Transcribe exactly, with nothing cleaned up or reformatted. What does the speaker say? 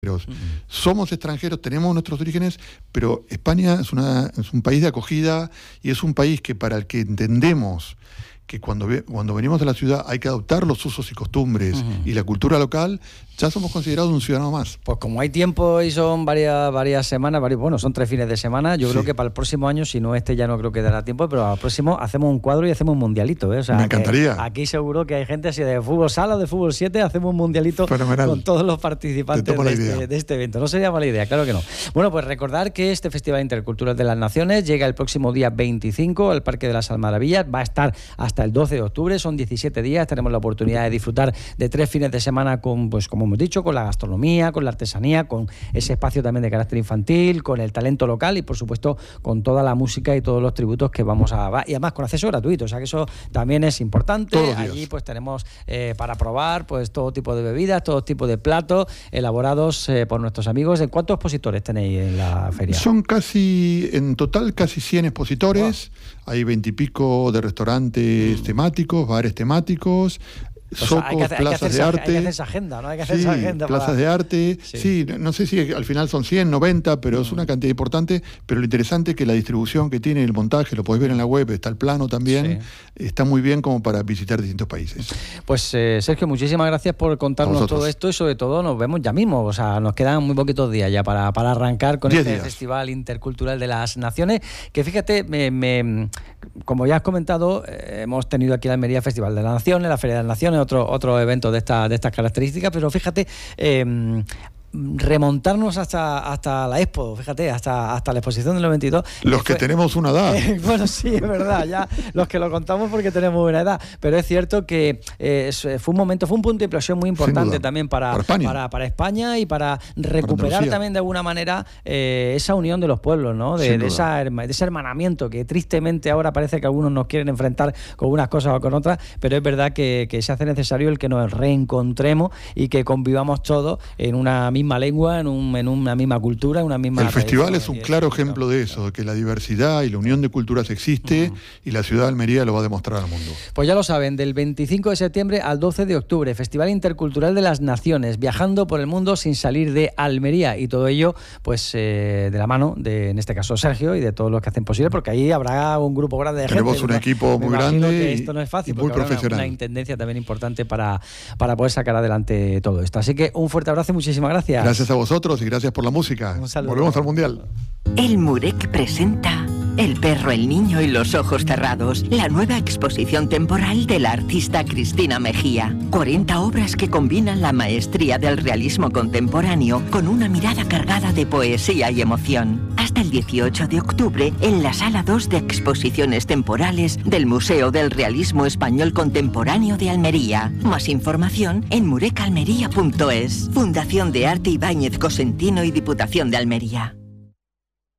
Uh-huh. Somos extranjeros, tenemos nuestros orígenes, pero España es, una, es un país de acogida y es un país que para el que entendemos que cuando, ve, cuando venimos a la ciudad hay que adoptar los usos y costumbres uh-huh. y la cultura local, ya somos considerados un ciudadano más. Pues como hay tiempo y son varias varias semanas, varios, bueno, son tres fines de semana, yo sí. creo que para el próximo año, si no este ya no creo que dará tiempo, pero al próximo hacemos un cuadro y hacemos un mundialito, ¿eh? O sea, me encantaría. Aquí seguro que hay gente así de fútbol sala o de fútbol siete, hacemos un mundialito Fenomenal. Con todos los participantes de este, de este evento. No sería mala idea, claro que no. Bueno, pues recordar que este Festival Intercultural de las Naciones llega el próximo día veinticinco al Parque de las Almaravillas, va a estar hasta el doce de octubre, son diecisiete días, tenemos la oportunidad de disfrutar de tres fines de semana con, pues como hemos dicho, con la gastronomía, con la artesanía, con ese espacio también de carácter infantil, con el talento local y por supuesto con toda la música y todos los tributos que vamos a... Y además con acceso gratuito, o sea que eso también es importante. Allí pues tenemos eh, para probar pues todo tipo de bebidas, todo tipo de platos elaborados eh, por nuestros amigos. ¿Cuántos expositores tenéis en la feria? Son casi, en total casi cien expositores, wow. Hay veintipico de restaurantes mm. temáticos, bares temáticos, Pues Socos, hay que hacer, plazas hay que de hacer, arte. Hay que hacer esa agenda, ¿no? Hay que hacer sí, esa agenda. Plazas para... de arte. Sí. sí, no sé si al final son cien, noventa, pero mm. es una cantidad importante. Pero lo interesante es que la distribución que tiene el montaje, lo podéis ver en la web, está el plano también, sí. está muy bien como para visitar distintos países. Pues eh, Sergio, muchísimas gracias por contarnos todo esto y sobre todo nos vemos ya mismo. O sea, nos quedan muy poquitos días ya para, para arrancar con este días. Festival Intercultural de las Naciones. Que fíjate, me, me, como ya has comentado, eh, hemos tenido aquí en Almería Festival de las Naciones, la Feria de las Naciones, otro, otro evento de, esta, de estas características, pero fíjate, eh, remontarnos hasta hasta la Expo, fíjate, hasta hasta la exposición del noventa y dos. Los que, que fue, tenemos una edad. Eh, bueno, sí, es verdad, ya los que lo contamos porque tenemos una edad, pero es cierto que eh, fue un momento, fue un punto de inflexión muy importante también para, para, España. Para, para España y para recuperar para también de alguna manera eh, esa unión de los pueblos, ¿no? De, de, esa, de ese hermanamiento que tristemente ahora parece que algunos nos quieren enfrentar con unas cosas o con otras, pero es verdad que, que se hace necesario el que nos reencontremos y que convivamos todos en una misma misma lengua, en, un, en una misma cultura, en una misma... El festival es un claro ejemplo de eso, de que la diversidad y la unión de culturas existe uh-huh. y la ciudad de Almería lo va a demostrar al mundo. Pues ya lo saben, del veinticinco de septiembre al doce de octubre, Festival Intercultural de las Naciones, viajando por el mundo sin salir de Almería y todo ello pues eh, de la mano de, en este caso, Sergio y de todos los que hacen posible, porque ahí habrá un grupo grande de Tenemos gente. Tenemos un equipo muy grande que esto no es fácil, y muy profesional. Una, una intendencia también importante para, para poder sacar adelante todo esto. Así que un fuerte abrazo y muchísimas gracias. Gracias a vosotros y gracias por la música. Un saludo. Volvemos al Mundial. El Murec presenta El perro, el niño y los ojos cerrados, la nueva exposición temporal de la artista Cristina Mejía. cuarenta obras que combinan la maestría del realismo contemporáneo con una mirada cargada de poesía y emoción. Hasta el dieciocho de octubre en la Sala dos de Exposiciones Temporales del Museo del Realismo Español Contemporáneo de Almería. Más información en murecalmería punto es. Fundación de Arte Ibáñez Cosentino y Diputación de Almería.